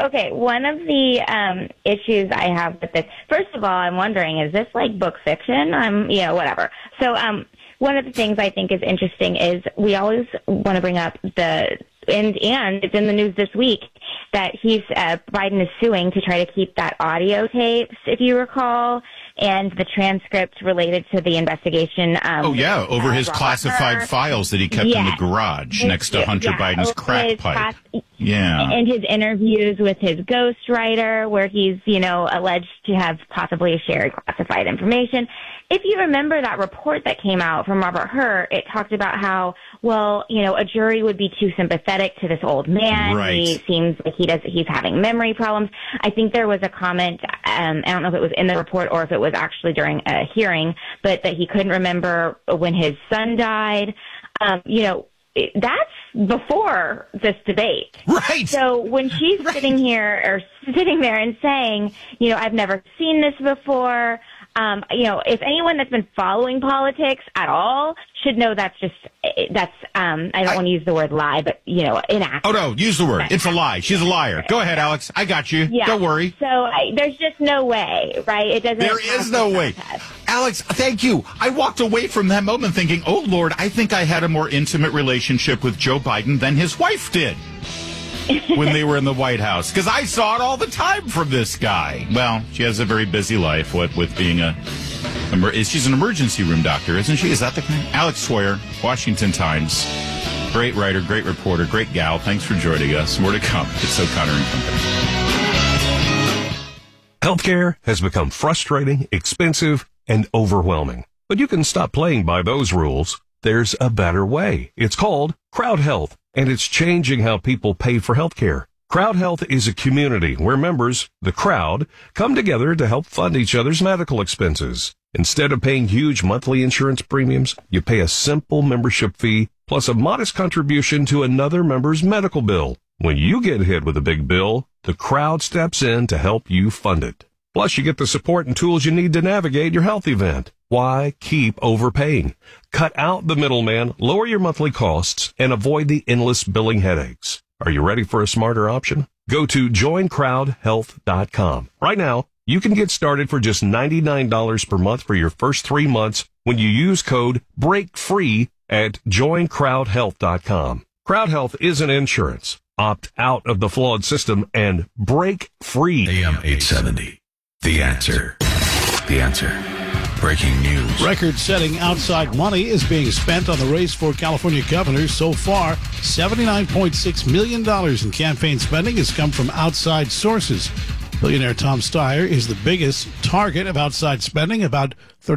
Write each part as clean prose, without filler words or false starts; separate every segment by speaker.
Speaker 1: Okay, one of the issues I have with this, first of all, I'm wondering, is this like book fiction? Whatever. So one of the things I think is interesting is we always want to bring up and it's in the news this week, that Biden is suing to try to keep that audio tapes, if you recall, and the transcript related to the investigation.
Speaker 2: Over his classified files that he kept in the garage next to Hunter Biden's crack pipe.
Speaker 1: And his interviews with his ghostwriter, where he's, alleged to have possibly shared classified information. If you remember that report that came out from Robert Hur, it talked about how, a jury would be too sympathetic to this old man.
Speaker 2: Right.
Speaker 1: He seems like he's having memory problems. I think there was a comment, I don't know if it was in the report or if it was actually during a hearing, but that he couldn't remember when his son died. That's before this debate.
Speaker 2: Right.
Speaker 1: So when she's sitting there and saying, I've never seen this before, if anyone that's been following politics at all should know that's I don't want to use the word lie, but, inaccurate.
Speaker 2: Oh, no, use the word. It's a lie. She's a liar. Go ahead, Alex. I got you.
Speaker 1: Yeah.
Speaker 2: Don't worry.
Speaker 1: So there's just no way, right? It doesn't.
Speaker 2: There is no way. Alex, thank you. I walked away from that moment thinking, oh, Lord, I think I had a more intimate relationship with Joe Biden than his wife did when they were in the White House. Because I saw it all the time from this guy. Well, she has a very busy life, with being she's an emergency room doctor, isn't she? Is that the kind? Alex Sawyer, Washington Times. Great writer, great reporter, great gal. Thanks for joining us. More to come. It's O'Connor and Company.
Speaker 3: Healthcare has become frustrating, expensive, and overwhelming. But you can stop playing by those rules. There's a better way. It's called Crowd Health, and it's changing how people pay for healthcare. Crowd Health is a community where members, the crowd, come together to help fund each other's medical expenses. Instead of paying huge monthly insurance premiums, you pay a simple membership fee plus a modest contribution to another member's medical bill. When you get hit with a big bill, the crowd steps in to help you fund it. Plus, you get the support and tools you need to navigate your health event. Why keep overpaying? Cut out the middleman, lower your monthly costs, and avoid the endless billing headaches. Are you ready for a smarter option? Go to joincrowdhealth.com. Right now, you can get started for just $99 per month for your first 3 months when you use code BREAKFREE at joincrowdhealth.com. Crowd Health isn't insurance. Opt out of the flawed system and break free.
Speaker 4: AM 870. The answer. The answer. Breaking news.
Speaker 5: Record-setting outside money is being spent on the race for California governor. So far, $79.6 million in campaign spending has come from outside sources. Billionaire Tom Steyer is the biggest target of outside spending. About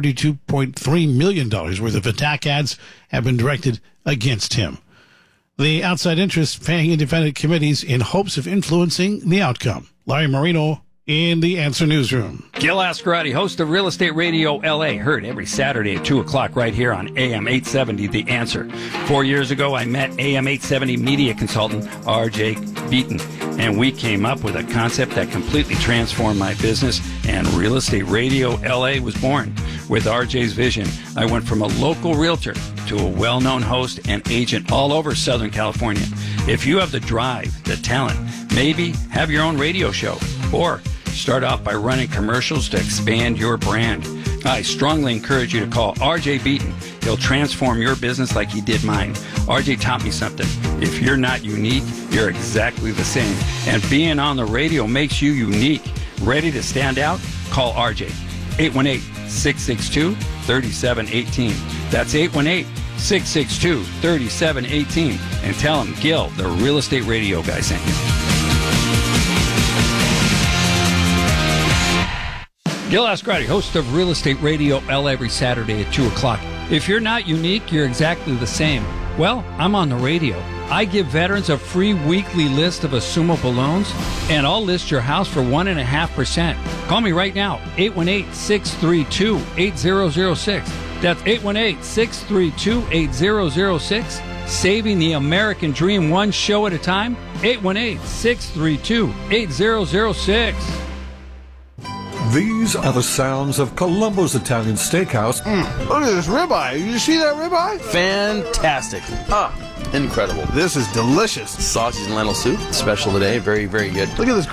Speaker 5: $32.3 million worth of attack ads have been directed against him. The outside interests paying independent committees in hopes of influencing the outcome. Larry Marino in the Answer Newsroom.
Speaker 6: Gil Ascarati, host of Real Estate Radio LA, heard every Saturday at 2 o'clock right here on AM 870, The Answer. 4 years ago, I met AM 870 media consultant RJ Beaton, and we came up with a concept that completely transformed my business, and Real Estate Radio LA was born. With RJ's vision, I went from a local realtor to a well-known host and agent all over Southern California. If you have the drive, the talent, maybe have your own radio show, or start off by running commercials to expand your brand, I strongly encourage you to call RJ Beaton. He'll transform your business like he did mine. RJ taught me something. If you're not unique, you're exactly the same. And being on the radio makes you unique. Ready to stand out? Call RJ. 818-662-3718. That's 818-662-3718. And tell him Gil, the Real Estate Radio guy, sent you. Gil Ascarati, host of Real Estate Radio LA every Saturday at 2 o'clock. If you're not unique, you're exactly the same. Well, I'm on the radio. I give veterans a free weekly list of assumable loans, and I'll list your house for 1.5%. Call me right now, 818-632-8006. That's 818-632-8006. Saving the American dream one show at a time, 818-632-8006.
Speaker 7: These are the sounds of Columbo's Italian Steakhouse.
Speaker 8: Look at this ribeye. You see that ribeye?
Speaker 9: Fantastic. Incredible.
Speaker 8: This is delicious.
Speaker 9: Sausage and lentil soup, special today. Very, very good.
Speaker 8: Look at this